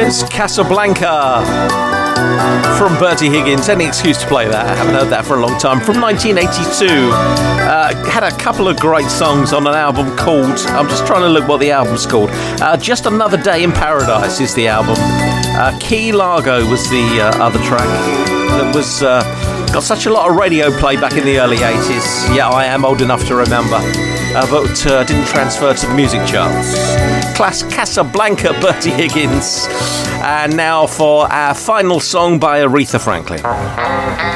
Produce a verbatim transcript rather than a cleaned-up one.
Higgins, Casablanca. From Bertie Higgins. Any excuse to play that. I haven't heard that for a long time. From nineteen eighty-two. Uh, had a couple of great songs on an album called... I'm just trying to look what the album's called. Uh, Just Another Day in Paradise is the album. Uh, Key Largo was the uh, other track. That was... Uh, got such a lot of radio play back in the early eighties. Yeah, I am old enough to remember. Uh, but uh, didn't transfer to the music charts. Class Casablanca, Bertie Higgins. And now for our final song by Aretha Franklin.